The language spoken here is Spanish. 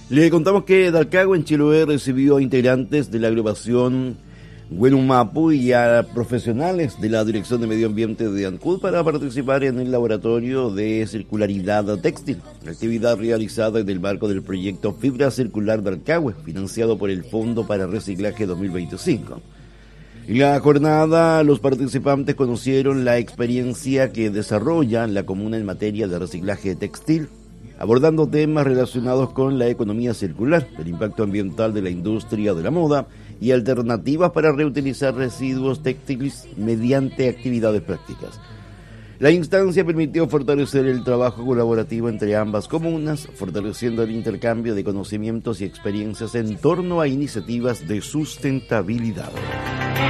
Le contamos que Dalcagua en Chiloé recibió a integrantes de la agrupación Huenumapu y a profesionales de la Dirección de Medio Ambiente de Ancud para participar en el laboratorio de circularidad textil, actividad realizada en el marco del proyecto Fibra Circular Dalcagua, financiado por el Fondo para Reciclaje 2025. En la jornada, los participantes conocieron la experiencia que desarrolla la comuna en materia de reciclaje textil, abordando temas relacionados con la economía circular, el impacto ambiental de la industria de la moda y alternativas para reutilizar residuos textiles mediante actividades prácticas. La instancia permitió fortalecer el trabajo colaborativo entre ambas comunas, fortaleciendo el intercambio de conocimientos y experiencias en torno a iniciativas de sustentabilidad.